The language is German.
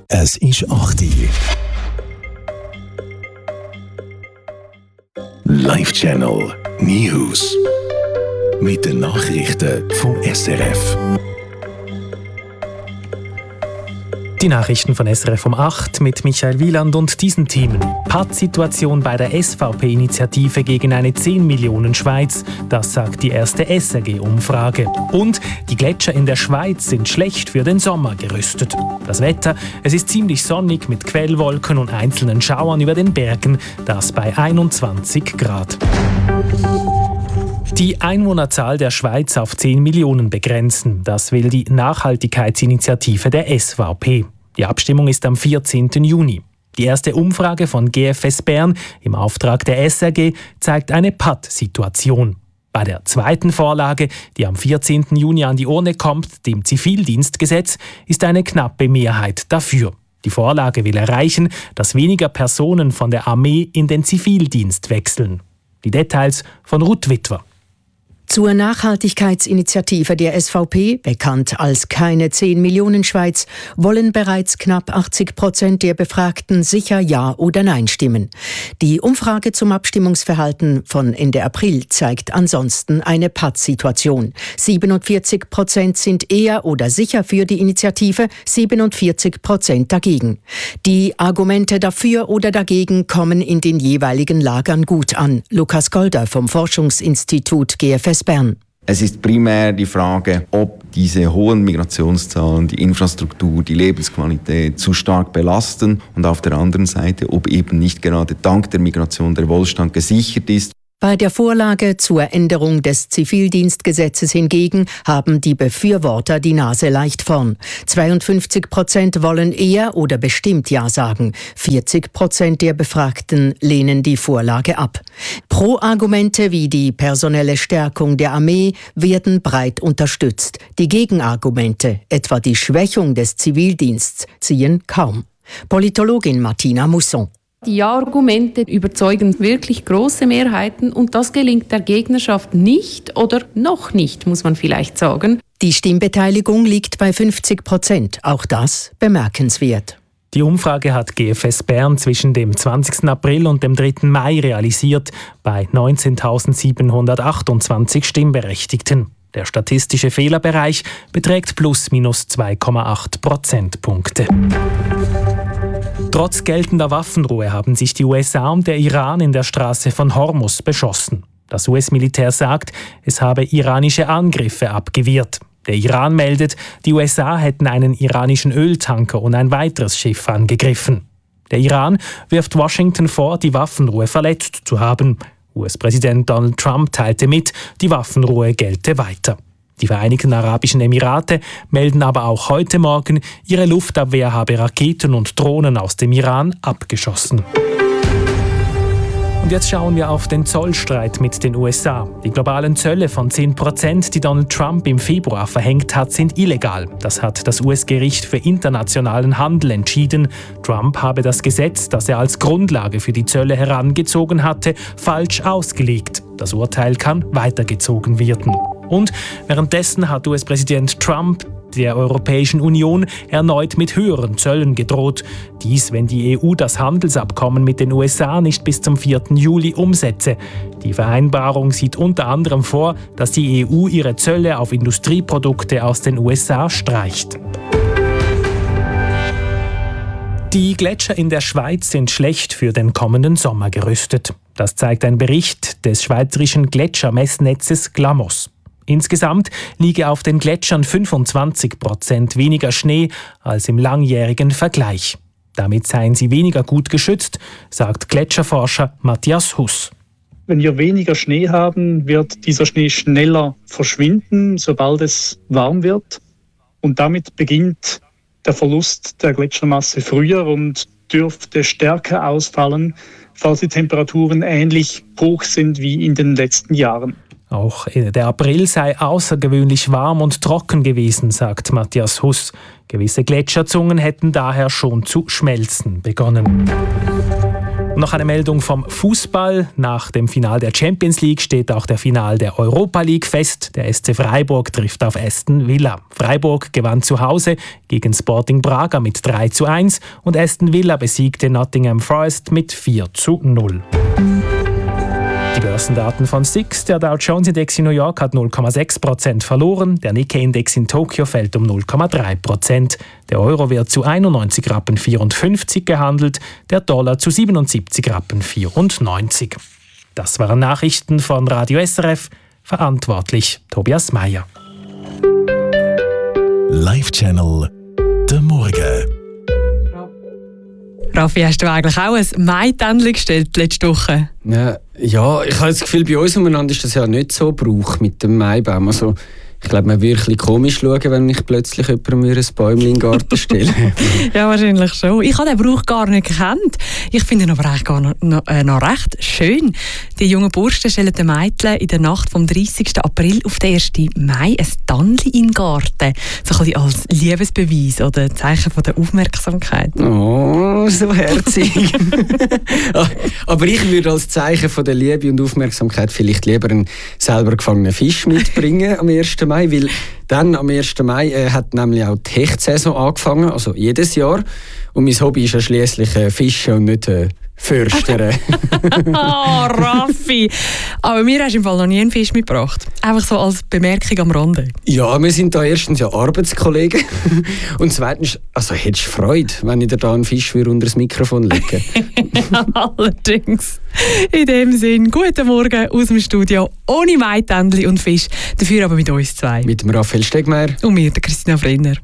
Es ist 8 Uhr. Live Channel News. Mit den Nachrichten vom SRF. Die Nachrichten von SRF um 8 mit Michael Wieland und diesen Themen. Pattsituation bei der SVP-Initiative gegen eine 10 Millionen Schweiz, das sagt die erste SRG-Umfrage. Und die Gletscher in der Schweiz sind schlecht für den Sommer gerüstet. Das Wetter, es ist ziemlich sonnig mit Quellwolken und einzelnen Schauern über den Bergen, das bei 21 Grad. Die Einwohnerzahl der Schweiz auf 10 Millionen begrenzen. Das will die Nachhaltigkeitsinitiative der SVP. Die Abstimmung ist am 14. Juni. Die erste Umfrage von GFS Bern im Auftrag der SRG zeigt eine Pattsituation. Bei der zweiten Vorlage, die am 14. Juni an die Urne kommt, dem Zivildienstgesetz, ist eine knappe Mehrheit dafür. Die Vorlage will erreichen, dass weniger Personen von der Armee in den Zivildienst wechseln. Die Details von Ruth Witwer. Zur Nachhaltigkeitsinitiative der SVP, bekannt als Keine 10 Millionen Schweiz, wollen bereits knapp 80% der Befragten sicher Ja oder Nein stimmen. Die Umfrage zum Abstimmungsverhalten von Ende April zeigt ansonsten eine Pattsituation. 47% sind eher oder sicher für die Initiative, 47% dagegen. Die Argumente dafür oder dagegen kommen in den jeweiligen Lagern gut an. Lukas Golder vom Forschungsinstitut GFS Bern. Es ist primär die Frage, ob diese hohen Migrationszahlen die Infrastruktur, die Lebensqualität zu stark belasten und auf der anderen Seite, ob eben nicht gerade dank der Migration der Wohlstand gesichert ist. Bei der Vorlage zur Änderung des Zivildienstgesetzes hingegen haben die Befürworter die Nase leicht vorn. 52% wollen eher oder bestimmt Ja sagen. 40% der Befragten lehnen die Vorlage ab. Pro-Argumente wie die personelle Stärkung der Armee werden breit unterstützt. Die Gegenargumente, etwa die Schwächung des Zivildienstes, ziehen kaum. Politologin Martina Musson. Die Ja-Argumente überzeugen wirklich große Mehrheiten und das gelingt der Gegnerschaft nicht oder noch nicht, muss man vielleicht sagen. Die Stimmbeteiligung liegt bei 50%, auch das bemerkenswert. Die Umfrage hat GFS Bern zwischen dem 20. April und dem 3. Mai realisiert, bei 19.728 Stimmberechtigten. Der statistische Fehlerbereich beträgt plus/minus 2,8 Prozentpunkte. Trotz geltender Waffenruhe haben sich die USA und der Iran in der Straße von Hormuz beschossen. Das US-Militär sagt, es habe iranische Angriffe abgewehrt. Der Iran meldet, die USA hätten einen iranischen Öltanker und ein weiteres Schiff angegriffen. Der Iran wirft Washington vor, die Waffenruhe verletzt zu haben. US-Präsident Donald Trump teilte mit, die Waffenruhe gelte weiter. Die Vereinigten Arabischen Emirate melden aber auch heute Morgen, ihre Luftabwehr habe Raketen und Drohnen aus dem Iran abgeschossen. Und jetzt schauen wir auf den Zollstreit mit den USA. Die globalen Zölle von 10%, die Donald Trump im Februar verhängt hat, sind illegal. Das hat das US-Gericht für internationalen Handel entschieden. Trump habe das Gesetz, das er als Grundlage für die Zölle herangezogen hatte, falsch ausgelegt. Das Urteil kann weitergezogen werden. Und währenddessen hat US-Präsident Trump der Europäischen Union erneut mit höheren Zöllen gedroht. Dies, wenn die EU das Handelsabkommen mit den USA nicht bis zum 4. Juli umsetze. Die Vereinbarung sieht unter anderem vor, dass die EU ihre Zölle auf Industrieprodukte aus den USA streicht. Die Gletscher in der Schweiz sind schlecht für den kommenden Sommer gerüstet. Das zeigt ein Bericht des schweizerischen Gletschermessnetzes GLAMOS. Insgesamt liege auf den Gletschern 25% weniger Schnee als im langjährigen Vergleich. Damit seien sie weniger gut geschützt, sagt Gletscherforscher Matthias Huss. Wenn wir weniger Schnee haben, wird dieser Schnee schneller verschwinden, sobald es warm wird. Und damit beginnt der Verlust der Gletschermasse früher und dürfte stärker ausfallen, falls die Temperaturen ähnlich hoch sind wie in den letzten Jahren. Auch der April sei außergewöhnlich warm und trocken gewesen, sagt Matthias Huss. Gewisse Gletscherzungen hätten daher schon zu schmelzen begonnen. Noch eine Meldung vom Fußball. Nach dem Finale der Champions League steht auch der Finale der Europa League fest. Der SC Freiburg trifft auf Aston Villa. Freiburg gewann zu Hause gegen Sporting Braga mit 3:1 und Aston Villa besiegte Nottingham Forest mit 4:0. Die Börsendaten von SIX. Der Dow Jones Index in New York hat 0,6% verloren. Der Nikkei-Index in Tokio fällt um 0,3%. Der Euro wird zu 91,54 Rappen gehandelt, der Dollar zu 77,94 Rappen. Das waren Nachrichten von Radio SRF. Verantwortlich Tobias Meyer. Live-Channel der Morgen. Raffi, hast du eigentlich auch ein Mai-Tändchen gestellt letzte Woche? Ja, ich habe das Gefühl, bei uns umeinander ist das ja nicht so Brauch mit dem Maibaum. Also, ich glaube, man würde ein bisschen komisch schauen, wenn ich plötzlich jemandem ein Bäumchen in den Garten stelle. Ja, wahrscheinlich schon. Ich habe den Brauch gar nicht gekannt. Ich finde ihn aber eigentlich gar noch recht schön. Die jungen Burschen stellen den Mädchen in der Nacht vom 30. April auf den 1. Mai ein Tändchen in den Garten. So ein bisschen als Liebesbeweis oder Zeichen von der Aufmerksamkeit. Oh, so herzig. Aber ich würde als Zeichen von der Liebe und Aufmerksamkeit vielleicht lieber einen selber gefangenen Fisch mitbringen am 1. Mai, weil dann am 1. Mai hat nämlich auch die Hechtsaison angefangen, also jedes Jahr. Und mein Hobby ist ja schliesslich Fischen und nicht Förstern. Oh, Raffi! Aber mir hast du im Fall noch nie einen Fisch mitgebracht. Einfach so als Bemerkung am Rande. Ja, wir sind da erstens ja Arbeitskollegen. Und zweitens, also hättest du Freude, wenn ich dir da einen Fisch unter das Mikrofon lege. Allerdings. In dem Sinn, guten Morgen aus dem Studio. Ohne Maitändchen und Fisch. Dafür aber mit uns zwei. Mit dem Raphael Stegmeier. Und mir, der Christina Frenner.